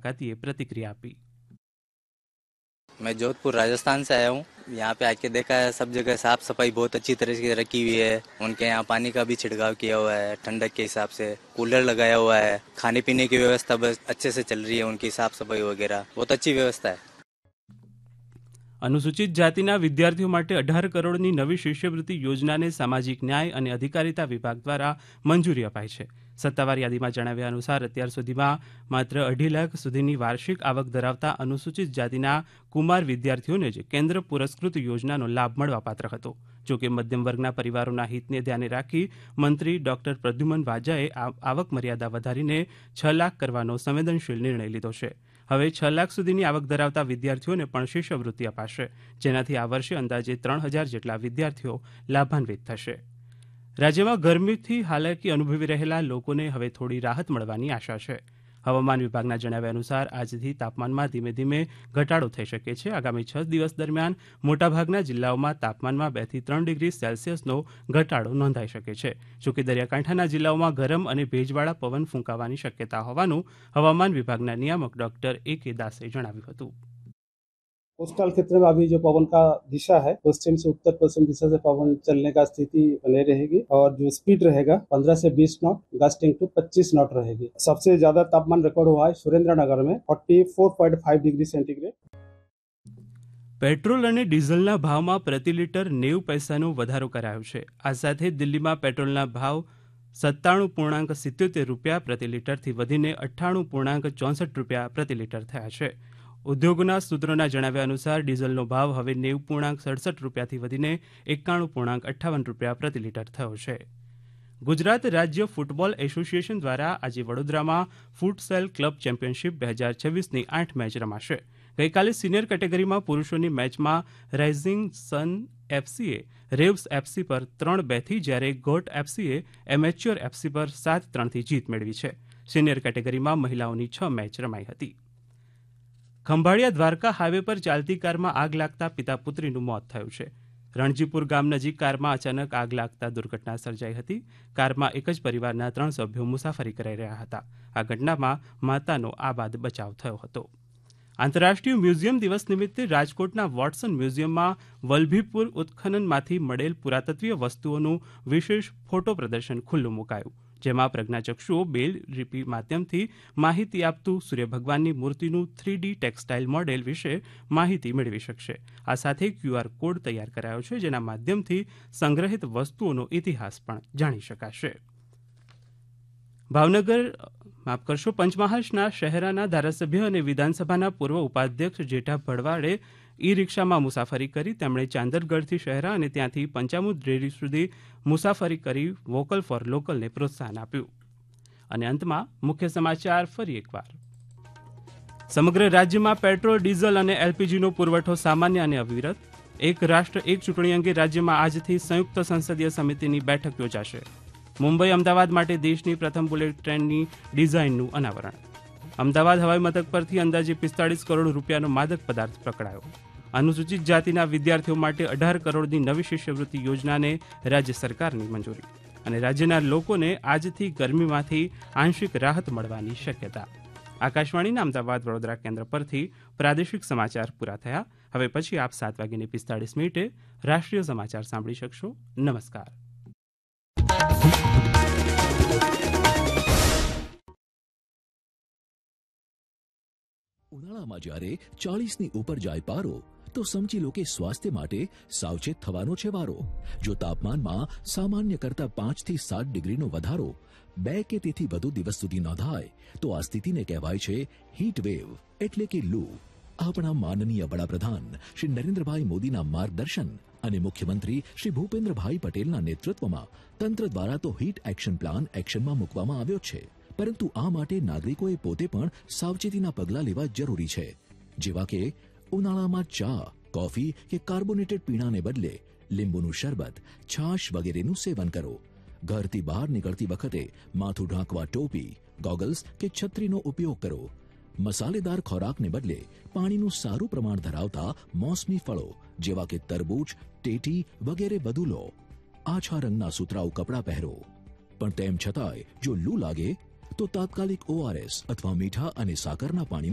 મુલાકાતીએ પ્રતિક્રિયા આપી. मैं जोधपुर राजस्थान से आया हूँ. यहाँ पे आके देखा है सब जगह साफ सफाई बहुत अच्छी तरह से रखी हुई है. उनके यहाँ पानी का भी छिड़काव किया हुआ है ठंडक के हिसाब से. कूलर लगाया हुआ है. खाने पीने की व्यवस्था बस अच्छे से चल रही है. उनकी साफ सफाई वगैरह बहुत अच्छी व्यवस्था है. અનુસૂચિત જાતિના વિદ્યાર્થીઓ માટે 18 કરોડની નવી શિષ્યવૃત્તિ યોજનાને સામાજિક ન્યાય અને અધિકારીતા વિભાગ દ્વારા મંજૂરી અપાઈ છે. સત્તાવાર યાદીમાં જણાવ્યા અનુસાર અત્યાર સુધીમાં માત્ર 2.5 લાખ સુધીની વાર્ષિક આવક ધરાવતા અનુસૂચિત જાતિના કુમાર વિદ્યાર્થીઓને જ કેન્દ્ર પુરસ્કૃત યોજનાનો લાભ મળવાપાત્ર હતો. જોકે મધ્યમ વર્ગના પરિવારોના હિતને ધ્યાને રાખી મંત્રી ડોક્ટર પ્રદ્યુમન વાજાએ આવક મર્યાદા વધારીને 6 લાખ કરવાનો સંવેદનશીલ નિર્ણય લીધો છે. હવે 6 લાખ સુધીની આવક ધરાવતા વિદ્યાર્થીઓને પણ શિષ્યવૃત્તિ અપાશે, જેનાથી આ વર્ષે અંદાજે 3,000 જેટલા વિદ્યાર્થીઓ લાભાન્વિત થશે. રાજ્યમાં ગરમીથી હાલાકી અનુભવી રહેલા લોકોને હવે થોડી રાહત મળવાની આશા છે. હવામાન વિભાગના જણાવ્યા અનુસાર આજથી તાપમાનમાં ધીમે ધીમે ઘટાડો થઈ શકે છે. આગામી 6 દિવસ દરમિયાન મોટાભાગના જિલ્લાઓમાં તાપમાનમાં 2 થી 3 ડિગ્રી સેલ્સિયસનો ઘટાડો નોંધાઈ શકે છે. જોકે દરિયાકાંઠાના જિલ્લાઓમાં ગરમ અને ભેજવાળા પવન ફૂંકાવાની શક્યતા હોવાનું હવામાન વિભાગના નિયામક ડોક્ટર A.K. દાસે જણાવ્યું હતું. कोस्टल क्षेत्र में अभी जो पवन का दिशा है पश्चिम से उत्तर पश्चिम दिशा से पवन चलने का स्थिति बने रहेगी और जो स्पीड रहेगा 15 से 20 नॉट, गस्टिंग टू 25 नॉट रहेगी. सबसे ज्यादा तापमान रिकॉर्ड हुआ है सुरेंद्रनगर में 44.5 डिग्री सेंटीग्रेड. પેટ્રોલ અને ડીઝલના ભાવમાં પ્રતિ લીટર 90 પૈસાનો વધારો કરાયો છે. આ સાથે દિલ્હીમાં પેટ્રોલના ભાવ 97.77 રૂપિયા પ્રતિ લીટરથી વધીને 98.64 રૂપિયા પ્રતિ લીટર થયા છે. ઉદ્યોગના સૂત્રોના જણાવ્યા અનુસાર ડીઝલનો ભાવ હવે 90.67 રૂપિયાથી વધીને 91.58 રૂપિયા પ્રતિ લીટર થયો છે. ગુજરાત રાજ્ય ફૂટબોલ એસોસિએશન દ્વારા આજે વડોદરામાં ફૂટસેલ ક્લબ ચેમ્પિયનશિપ 2026ની 8 મેચ રમાશે. ગઈકાલે સિનિયર કેટેગરીમાં પુરુષોની મેચમાં રાઇઝિંગ સન એફસીએ રેવ્સ એફસી પર 3-2થી જ્યારે ગોટ એફસીએ એમેચ્યોર એફસી પર 7-3થી જીત મેળવી છે. સિનિયર કેટેગરીમાં મહિલાઓની 6 મેચ રમાઈ હતી. ખંભાળિયા દ્વારકા હાઈવે પર ચાલતી કારમાં આગ લાગતા પિતા પુત્રીનું મોત થયું છે. રણજીપુર ગામ નજીક કારમાં અચાનક આગ લાગતા દુર્ઘટના સર્જાઈ હતી. કારમાં એક જ પરિવારના 3 સભ્યો મુસાફરી કરી રહ્યા હતા. આ ઘટનામાં માતાનો આબાદ બચાવ થયો હતો. આંતરરાષ્ટ્રીય મ્યુઝિયમ દિવસ નિમિત્તે રાજકોટના વોટસન મ્યુઝિયમમાં વલભીપુર ઉત્ખનનમાંથી મળેલ પુરાતત્વીય વસ્તુઓનું વિશેષ ફોટો પ્રદર્શન ખુલ્લું મુકાયું, જેમાં પ્રજ્ઞાચક્ષુઓ બેલ લિપિ માધ્યમથી માહિતી આપતું સૂર્ય ભગવાનની મૂર્તિનું 3D ટેક્સટાઇલ મોડેલ વિશે માહિતી મેળવી શકશે. આ સાથે QR કોડ તૈયાર કરાયો છે, જેના માધ્યમથી સંગ્રહિત વસ્તુઓનો ઇતિહાસ પણ જાણી શકાશે. પંચમહાલના શહેરાના ધારાસભ્ય અને વિધાનસભાના પૂર્વ ઉપાધ્યક્ષ જેઠા ભરવાડે ઈ-રિક્ષામાં મુસાફરી કરી. તેમણે ચાંદરગઢથી શહેરા અને ત્યાંથી પંચામૃત ડેરી સુધી મુસાફરી કરી વોકલ ફોર લોકલને પ્રોત્સાહન આપ્યું. અને અંતમાં મુખ્ય સમાચાર ફરી એકવાર. સમગ્ર રાજ્યમાં પેટ્રોલ, ડીઝલ અને એલપીજીનો પુરવઠો સામાન્ય અને અવિરત. એક રાષ્ટ્ર એક ચૂંટણી અંગે રાજ્યમાં આજથી સંયુક્ત સંસદીય સમિતિની બેઠક યોજાશે. મુંબઈ અમદાવાદ માટે દેશની પ્રથમ બુલેટ ટ્રેનની ડિઝાઇનનું અનાવરણ. અમદાવાદ હવાઈ મથક પરથી અંદાજે 45 કરોડ રૂપિયાનો માદક પદાર્થ પકડાયો. અનુસૂચિત જાતિના વિદ્યાર્થીઓ માટે 18 કરોડની નવી શિષ્યવૃત્તિ યોજનાને રાજ્ય સરકારની મંજૂરી. અને રાજ્યના લોકોને આજથી ગરમીમાંથી આંશિક રાહત મળવાની શક્યતા. આકાશવાણીના અમદાવાદ વડોદરા કેન્દ્ર પરથી પ્રાદેશિક સમાચાર પૂરા થયા. હવે પછી આપ 7:45 રાષ્ટ્રીય સમાચાર સાંભળી શકશો. નમસ્કાર. ઉનાળામાં જ્યારે 40ની ઉપર જાય પારો તો સમજી લો કે સ્વાસ્થ્ય માટે સાવચેત થવાનો છે વારો. જો તાપમાનમાં સામાન્ય કરતા 5 થી 7 ડિગ્રીનો વધારો 2 કે તેથી વધુ દિવસ સુધી નોંધાય તો આ સ્થિતિને કહેવાય છે હીટ વેવ એટલે કે લૂ. આપણા માનનીય વડાપ્રધાન શ્રી નરેન્દ્રભાઈ મોદીના માર્ગદર્શન અને મુખ્યમંત્રી શ્રી ભૂપેન્દ્રભાઈ પટેલના નેતૃત્વમાં તંત્ર દ્વારા તો હીટ એક્શન પ્લાન એક્શનમાં મૂકવામાં આવ્યો છે. પરંતુ આ માટે નાગરિકોએ પોતે પણ સાવચેતીના પગલાં લેવા જરૂરી છે, જેવા કે ઉનાળામાં ચા, કોફી કે કાર્બોનેટેડ પીણાને બદલે લીંબુનું શરબત, છાશ વગેરેનું સેવન કરો. ઘરથી બહાર નીકળતી વખતે માથું ઢાંકવા ટોપી, ગોગલ્સ કે છત્રીનો ઉપયોગ કરો. મસાલેદાર ખોરાકને બદલે પાણીનું સારું પ્રમાણ ધરાવતા મોસમી ફળો જેવા કે તરબૂચ, ટેટી વગેરે વધુ લો. આછા રંગના સુતરાઉ કપડાં પહેરો. પણ તેમ છતાંય જો લૂ લાગે તો તાત્કાલિક ORS અથવા મીઠા અને સાકરના પાણી